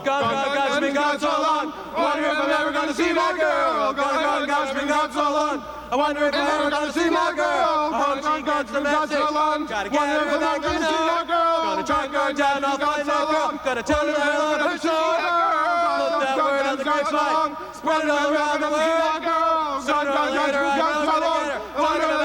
Gosh, been gone so long. I wonder if I'm ever gonna see my girl. Gosh, been gone so long. I wonder if I'm ever gonna see my girl. Gosh, been gone so long. Gotta get her without you know. Gonna track her down, I'll find that girl. Gotta tell her that I love her so. Put that word on the grapevine. Spread it all around the world. Sooner or later, I know I'm gonna get her.